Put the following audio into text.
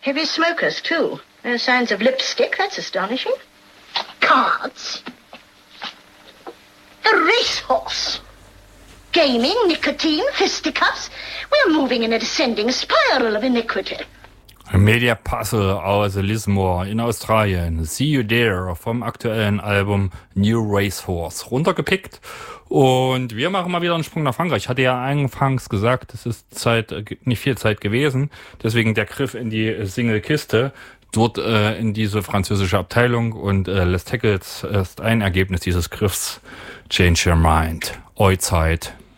Heavy smokers, too. No signs of lipstick. That's astonishing. Cards. A racehorse. Gaming, nicotine, fisticuffs. We're moving in a descending spiral of iniquity. Media Puzzle aus Lismore in Australien. See You There vom aktuellen Album New Racehorse runtergepickt. Und wir machen mal wieder einen Sprung nach Frankreich. Ich hatte ja anfangs gesagt, es ist nicht viel Zeit gewesen. Deswegen der Griff in die Single-Kiste. Dort in diese französische Abteilung. Und Les Tackles ist ein Ergebnis dieses Griffs. Change Your Mind. Oi-Zeit.